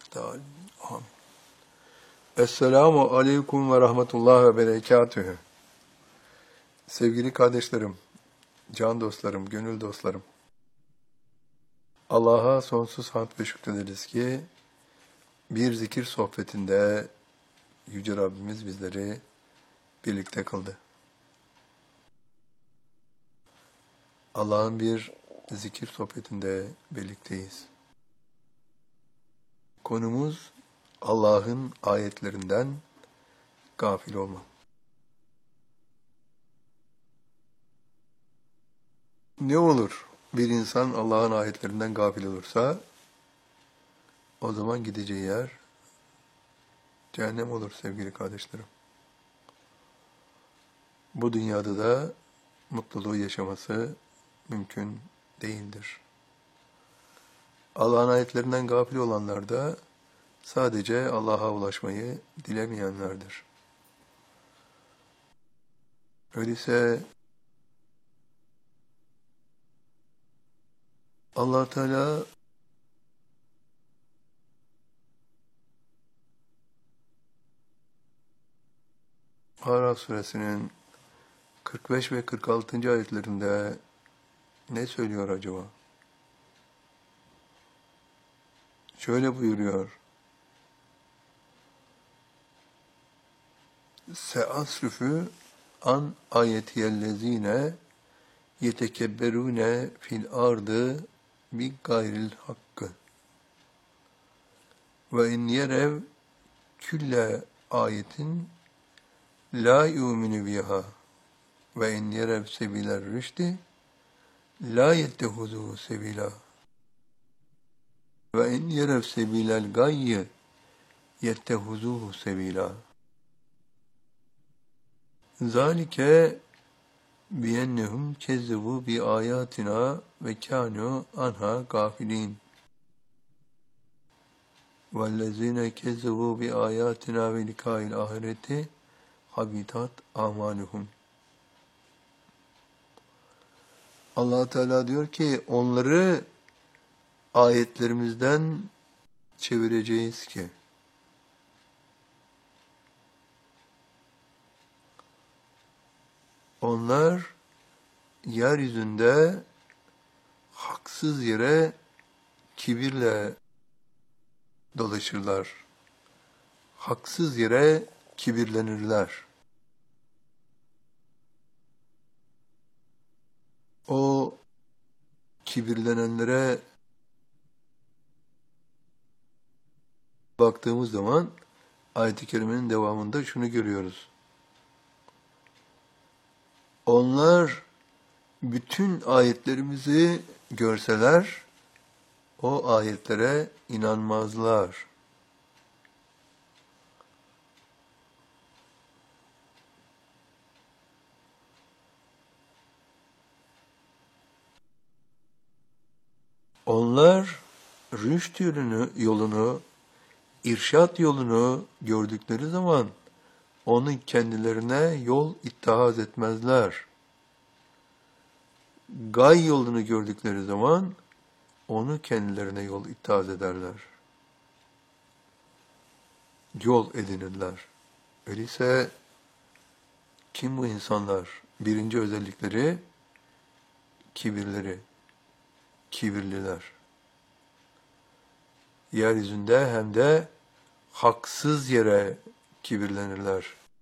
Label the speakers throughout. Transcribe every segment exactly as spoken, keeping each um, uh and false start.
Speaker 1: Amin. Esselamu aleyküm ve rahmetullah ve berekatühü. Sevgili kardeşlerim, can dostlarım, gönül dostlarım. Allah'a sonsuz hamd ve şükrederiz ki bir zikir sohbetinde Yüce Rabbimiz bizleri birlikte kıldı. Allah'ın bir zikir sohbetinde birlikteyiz. Konumuz Allah'ın ayetlerinden gafil olma. Ne olur bir insan Allah'ın ayetlerinden gafil olursa, o zaman gideceği yer cehennem olur sevgili kardeşlerim. Bu dünyada da mutluluğu yaşaması mümkün değildir. Allah'ın ayetlerinden gafil olanlar da sadece Allah'a ulaşmayı dilemeyenlerdir. Öyleyse Allah Teala Araf suresinin kırk beş ve kırk altıncı ayetlerinde ne söylüyor acaba? Şöyle buyuruyor. Seasrifü an ayetiyellezine yetekebberune fil ardı bi gayril hakkı ve in yerev külle ayetin la yu'minu biha ve in yerev sebiler rüşdi la yettehuzu sebila ve in yerev sebilel gayyi yettehuzuhu sebila. Zalike biyennehum kezzebu bi ayatina ve kânû anha gafilin. Vellezîne kezzebu bi ayatina ve likâil ahireti habitat amaluhum. Allah Teala diyor ki onları ayetlerimizden çevireceğiz ki onlar yeryüzünde haksız yere kibirle dolaşırlar. Haksız yere kibirlenirler. O kibirlenenlere baktığımız zaman ayet-i kerimenin devamında şunu görüyoruz. Onlar bütün ayetlerimizi görseler, o ayetlere inanmazlar. Onlar rüşt yolunu, yolunu, irşat yolunu gördükleri zaman onu kendilerine yol ittihaz etmezler. Gay yolunu gördükleri zaman onu kendilerine yol ittihaz ederler. Yol edinirler. Öyleyse kim bu insanlar? Birinci özellikleri kibirleri. Kibirliler. Yeryüzünde hem de haksız yere kibirlenirler.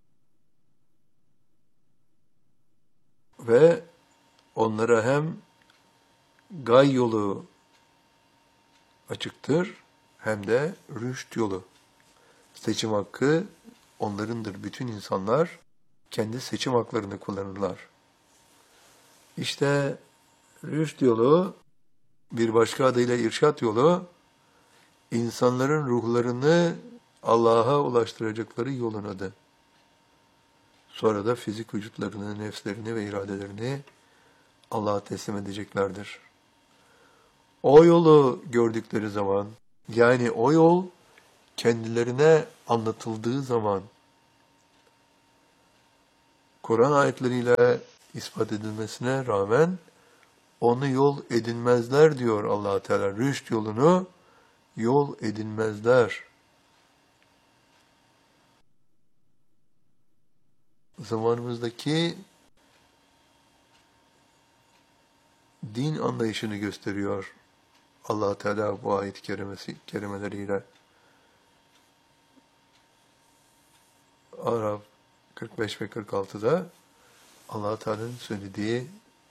Speaker 1: Ve onlara hem gay yolu açıktır hem de rüşt yolu. Seçim hakkı onlarındır. Bütün insanlar kendi seçim haklarını kullanırlar. İşte rüşt yolu, bir başka adıyla irşat yolu, insanların ruhlarını Allah'a ulaştıracakları yolun adı. Sonra da fizik vücutlarını, nefslerini ve iradelerini Allah'a teslim edeceklerdir. O yolu gördükleri zaman, yani o yol kendilerine anlatıldığı zaman, Kur'an ayetleriyle ispat edilmesine rağmen onu yol edinmezler diyor Allah Teala. Rüşt yolunu yol edinmezler. Zamanımızdaki din anlayışını gösteriyor Allah Teala bu ayet-i kerimesi, kerimeleriyle. Araf kırk beş ve kırk altıda Allah Teala'nın söylediği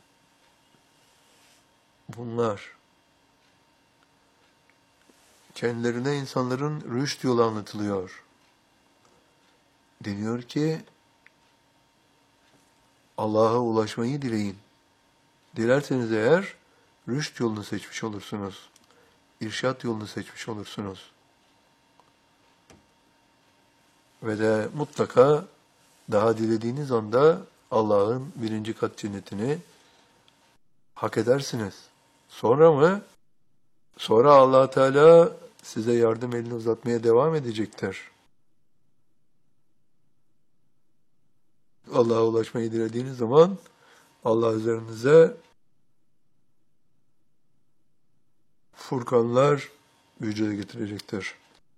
Speaker 1: bunlar. Kendilerine insanların rüşt yolu anlatılıyor. Deniyor ki Allah'a ulaşmayı dileyin. Dilerseniz eğer rüşt yolunu seçmiş olursunuz. İrşad yolunu seçmiş olursunuz. Ve de mutlaka daha dilediğiniz anda Allah'ın birinci kat cennetini hak edersiniz. Sonra mı? Sonra Allah Teala size yardım elini uzatmaya devam edecektir. Allah'a ulaşmayı dilediğiniz zaman Allah üzerinize furkanlar vücuda getirecektir.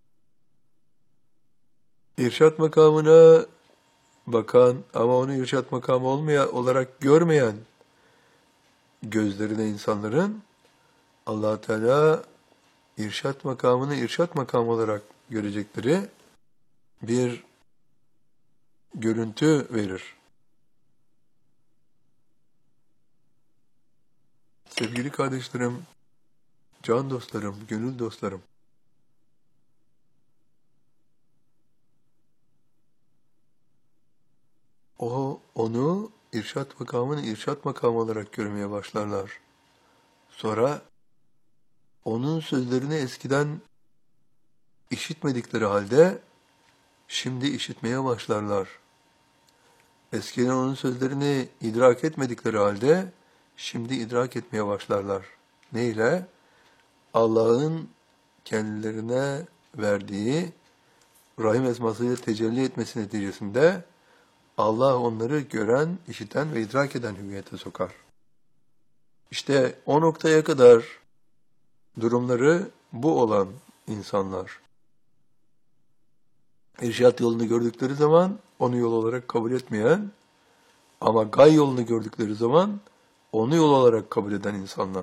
Speaker 1: İrşad makamına bakan ama onu irşad makamı olmaya, olarak görmeyen gözlerine insanların Allah Teala irşad makamını irşad makamı olarak görecekleri bir görüntü verir. Sevgili kardeşlerim, can dostlarım, gönül dostlarım, o onu irşad makamını irşad makamı olarak görmeye başlarlar. Sonra onun sözlerini eskiden işitmedikleri halde şimdi işitmeye başlarlar. Eskiden onun sözlerini idrak etmedikleri halde şimdi idrak etmeye başlarlar. Ne ile? Allah'ın kendilerine verdiği Rahim esmasıyla tecelli etmesi neticesinde Allah onları gören, işiten ve idrak eden hüviyete sokar. İşte o noktaya kadar durumları bu olan insanlar. İrşad yolunu gördükleri zaman onu yol olarak kabul etmeyen ama gay yolunu gördükleri zaman onu yol olarak kabul eden insanlar.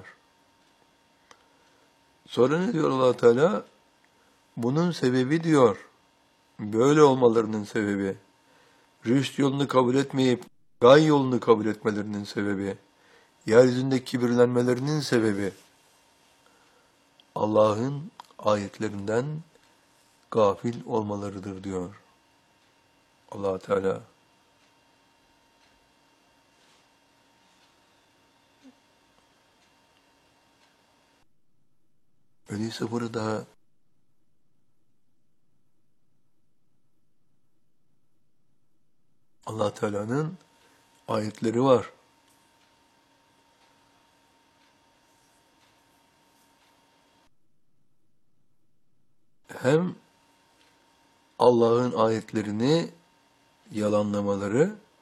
Speaker 1: Sonra ne diyor Allah Teala? Bunun sebebi diyor, böyle olmalarının sebebi, rüşt yolunu kabul etmeyip gay yolunu kabul etmelerinin sebebi, yeryüzünde kibirlenmelerinin sebebi, Allah'ın ayetlerinden gafil olmalarıdır diyor Allah Teala. Öyleyse burada Allah Teala'nın ayetleri var. Hem Allah'ın ayetlerini yalanlamaları